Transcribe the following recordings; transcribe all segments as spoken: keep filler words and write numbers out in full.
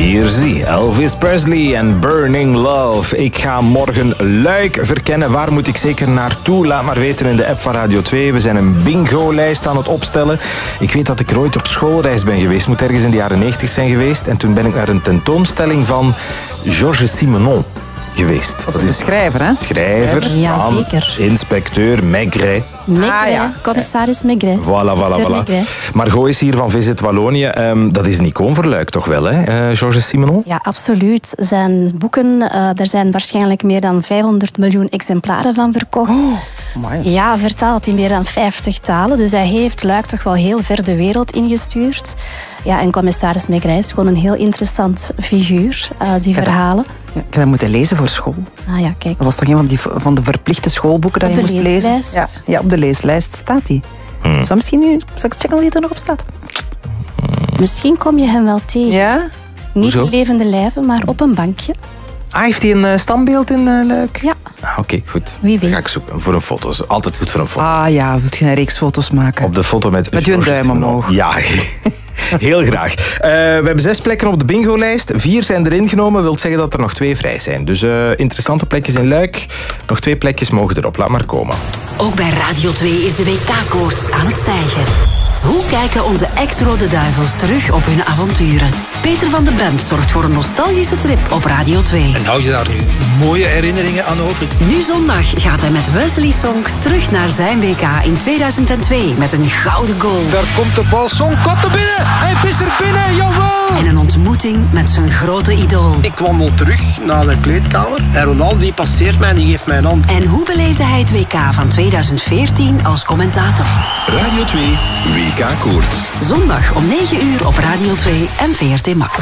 Hier zie Elvis Presley en Burning Love. Ik ga morgen Luik verkennen. Waar moet ik zeker naartoe? Laat maar weten in de app van Radio twee. We zijn een bingo-lijst aan het opstellen. Ik weet dat ik er ooit op schoolreis ben geweest. Moet ergens in de jaren negentig zijn geweest. En toen ben ik naar een tentoonstelling van Georges Simenon geweest. Dat is een schrijver, hè? Schrijver, ja, zeker. Inspecteur Maigret. Maigret, Ah, ja. commissaris Maigret. Voilà, voilà, voilà. Maigret. Margot is hier van Visit Wallonië. Um, dat is een icoon voor Luik toch wel, hè, uh, Georges Simenon? Ja, absoluut. Zijn boeken, uh, er zijn waarschijnlijk meer dan vijfhonderd miljoen exemplaren van verkocht. Oh, amai. Ja, vertaald in meer dan vijftig talen. Dus hij heeft Luik toch wel heel ver de wereld ingestuurd. Ja, en commissaris Maigret is gewoon een heel interessant figuur, uh, die Kijk, verhalen. Ja, ik heb dat moeten lezen voor school. Ah ja, kijk. Dat was toch een van, die, van de verplichte schoolboeken dat Op je de moest lezen? leeslijst. Ja, ja, op de leeslijst staat die. Hmm. Zou misschien nu... Zal ik checken of die er nog op staat? Misschien kom je hem wel tegen. Ja? Niet Hoezo? in levende lijven, maar op een bankje. Ah, heeft hij een uh, standbeeld in uh, Luik? Ja. Ah, Oké, okay, goed. Wie weet. Ga ik zoeken voor een foto. Is altijd goed voor een foto. Ah ja, wil je een reeks foto's maken? Op de foto met... Met uw Georges duim Simenon. omhoog. Ja, heel graag. Uh, we hebben zes plekken op de bingo-lijst. Vier zijn erin genomen. Wil zeggen dat er nog twee vrij zijn. Dus uh, interessante plekjes in Luik. Nog twee plekjes mogen erop. Laat maar komen. Ook bij Radio twee is de W K-koorts aan het stijgen. Hoe kijken onze ex-Rode Duivels terug op hun avonturen? Peter van de Bent zorgt voor een nostalgische trip op Radio twee. En hou je daar nu mooie herinneringen aan over? Nu zondag gaat hij met Wesley Sonk terug naar zijn W K in tweeduizend twee met een gouden goal. Daar komt de bal, Sonk komt er binnen! Hij is er binnen, jawel! En een ontmoeting met zijn grote idool. Ik wandel terug naar de kleedkamer en Ronaldo die passeert mij en die geeft mij een hand. En hoe beleefde hij het W K van tweeduizend veertien als commentator? Radio twee W K-koorts. Zondag om negen uur op Radio twee en V R T Max.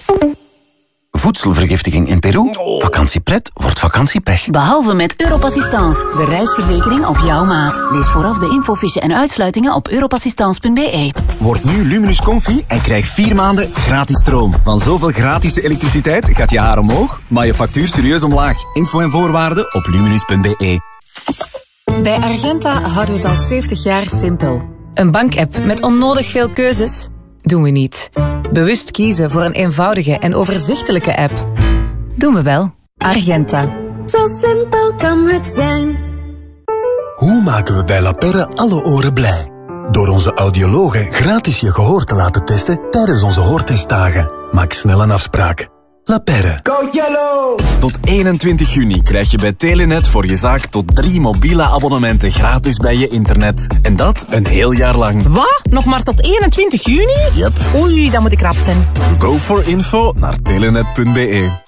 Voedselvergiftiging in Peru? Vakantiepret wordt vakantiepech. Behalve met Europassistance, de reisverzekering op jouw maat. Lees vooraf de infofiche en uitsluitingen op europassistance punt b e. Word nu Luminus Comfy en krijg vier maanden gratis stroom. Van zoveel gratis elektriciteit gaat je haar omhoog, maar je factuur serieus omlaag. Info en voorwaarden op luminus punt b e. Bij Argenta houden we het al zeventig jaar simpel. Een bankapp met onnodig veel keuzes? Doen we niet. Bewust kiezen voor een eenvoudige en overzichtelijke app? Doen we wel. Argenta. Zo simpel kan het zijn. Hoe maken we bij La Perre alle oren blij? Door onze audiologen gratis je gehoor te laten testen tijdens onze hoortestdagen. Maak snel een afspraak. La Perre. Go Yellow! Tot eenentwintig juni krijg je bij Telenet voor je zaak tot drie mobiele abonnementen gratis bij je internet. En dat een heel jaar lang. Wat? Nog maar tot eenentwintig juni? Yep. Oei, dan moet ik rap zijn. Go for info naar telenet punt b e.